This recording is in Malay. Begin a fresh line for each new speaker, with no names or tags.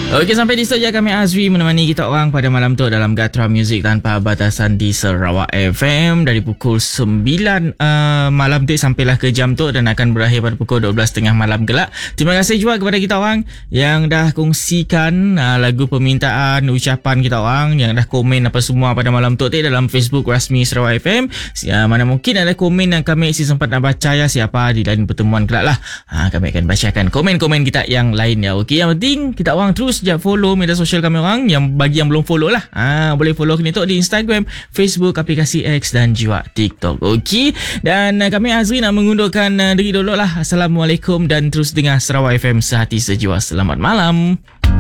Okey, sampai di saja kami Azri menemani kita orang pada malam tu dalam Gatra Music Tanpa Batasan di Sarawak FM dari pukul 9 malam tu sampailah ke jam tu dan akan berakhir pada pukul 12.30 malam gelap. Terima kasih juga kepada kita orang yang dah kongsikan lagu permintaan, ucapan kita orang, yang dah komen apa semua pada malam tu dalam Facebook rasmi Sarawak FM. Mana mungkin ada komen yang kami sempat nak baca siapa di lain pertemuan kelak lah. Kami akan bacakan komen-komen kita yang lain ya. Okey, yang penting kita orang terus je follow media sosial kami orang. Yang bagi yang belum follow lah, boleh follow kini tu di Instagram, Facebook, aplikasi X dan juga TikTok. Okey, dan kami Azri nak mengundurkan diri dulu lah. Assalamualaikum dan terus dengar Sarawak FM sehati sejiwa. Selamat malam.